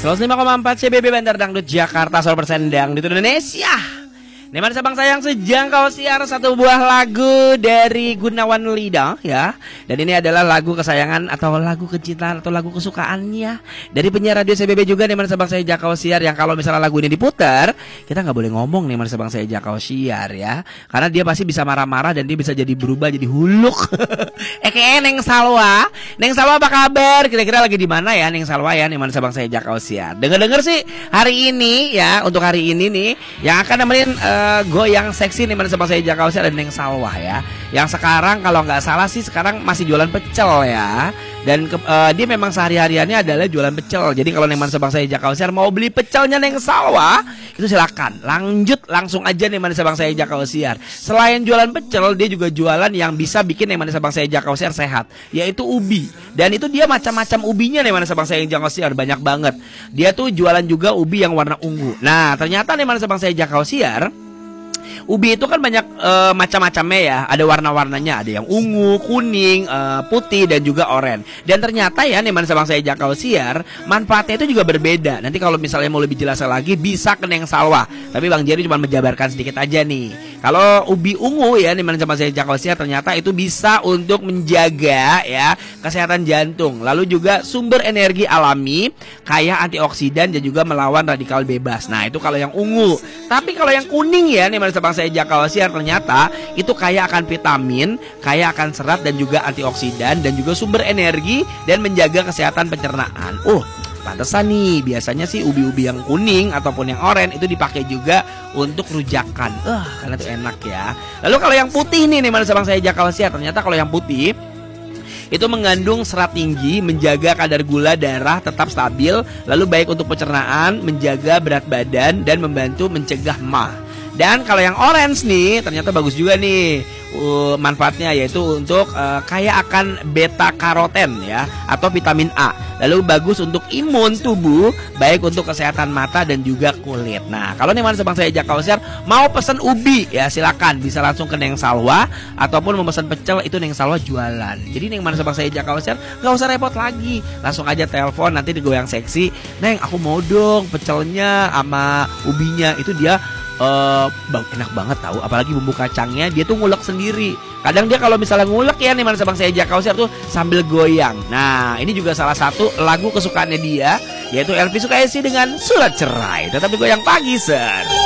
105,4 CBB Bandar Dangdut Jakarta, 100% Dangdut Indonesia. Neman Sabang Sayang sejangkau siar satu buah lagu dari Gunawan Lida ya. Dan ini adalah lagu kesayangan atau lagu kecintaan atau lagu kesukaannya dari penyiar radio CBB juga Neman Sabang Saya Jakau Siar. Yang kalau misalnya lagu ini diputar, kita nggak boleh ngomong Neman Sabang Saya Jakau Siar ya. Karena dia pasti bisa marah-marah dan dia bisa jadi berubah jadi huluk. Kayak Neng Salwa. Neng Salwa apa kabar? Kira-kira lagi di mana ya Neng Salwa ya Neman Sabang Saya Jakau Siar. Dengar-dengar sih hari ini ya, untuk hari ini nih yang akan nemenin goyang seksi nih Sabang Saya Jakau Siar ada Neng Salwa ya. Yang sekarang kalau nggak salah sih sekarang masih jualan pecel ya. Dan dia memang sehari-hariannya adalah jualan pecel. Jadi kalau Neng Sabang Saya Jakau Siar mau beli pecelnya Neng Salwa, itu silakan. Lanjut langsung aja Neng Sabang Saya Jakau Siar. Selain jualan pecel, dia juga jualan yang bisa bikin Neng Sabang Saya Jakau Siar sehat, yaitu ubi. Dan itu dia macam-macam ubinya Neng Sabang Saya Jakau Siar, banyak banget. Dia tuh jualan juga ubi yang warna ungu. Nah, ternyata Neng Sabang Saya Jakau Siar, ubi itu kan banyak macam-macamnya ya. Ada warna-warnanya, ada yang ungu, kuning, putih dan juga oranye. Dan ternyata ya Neman Sabang Saya Jakau Siar, manfaatnya itu juga berbeda. Nanti kalau misalnya mau lebih jelas lagi bisa ke Neng Salwa. Tapi Bang Jerry cuma menjabarkan sedikit aja nih. Kalau ubi ungu ya Neman Sabang Saya Jakau Siar ternyata itu bisa untuk menjaga ya kesehatan jantung. Lalu juga sumber energi alami, kaya antioksidan dan juga melawan radikal bebas. Nah, itu kalau yang ungu. Tapi kalau yang kuning ya Neman Sabang Saya Jakau Siar ternyata itu kaya akan vitamin, kaya akan serat dan juga antioksidan dan juga sumber energi dan menjaga kesehatan pencernaan. Pantesan nih biasanya sih ubi-ubi yang kuning ataupun yang oranye itu dipakai juga untuk rujakan. Karena itu enak ya. Lalu kalau yang putih nih Neman Sabang Saya Jakau Siar, ternyata kalau yang putih itu mengandung serat tinggi, menjaga kadar gula darah tetap stabil, lalu baik untuk pencernaan, menjaga berat badan dan membantu mencegah MAH. Dan kalau yang orange nih ternyata bagus juga nih manfaatnya, yaitu untuk kaya akan beta karoten ya atau vitamin A. Lalu bagus untuk imun tubuh, baik untuk kesehatan mata dan juga kulit. Nah, kalau Neman Sabang Saya Jakau Siar mau pesen ubi ya silakan, bisa langsung ke Neng Salwa ataupun mau pesen pecel itu Neng Salwa jualan. Jadi Neman Sabang Saya Jakau Siar nggak usah repot lagi, langsung aja telepon nanti digoyang seksi. Neng, aku mau dong pecelnya sama ubinya. Itu dia enak banget tahu, apalagi bumbu kacangnya dia tuh ngulek sendiri. Kadang dia kalau misalnya ngulek ya Neman Sabang Saya Jakau Siar tuh sambil goyang. Nah, ini juga salah satu lagu kesukaannya dia, yaitu Elvi Sukaisi dengan Surat Cerai. Tetap goyang pagi, Sir.